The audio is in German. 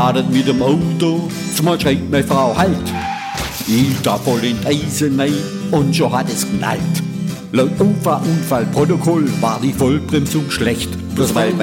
fahret mit dem Auto, zumal schreit meine Frau halt. Ich da voll in die Eisen rein und schon hat es knallt. Laut Unfallprotokoll war die Vollbremsung schlecht, bloß weil